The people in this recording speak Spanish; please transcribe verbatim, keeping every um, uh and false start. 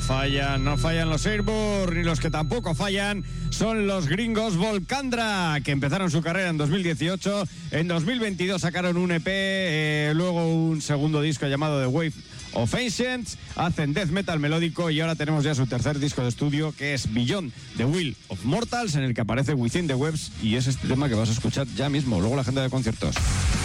fallan, no fallan los Airborne, y los que tampoco fallan son los gringos Volcandra, que empezaron su carrera en dos mil dieciocho, en dos mil veintidós sacaron un E P, eh, luego un segundo disco llamado The Wave of Ancients, hacen death metal melódico y ahora tenemos ya su tercer disco de estudio, que es Beyond the Will of Mortals, en el que aparece Within the Webs, y es este tema que vas a escuchar ya mismo. Luego la agenda de conciertos.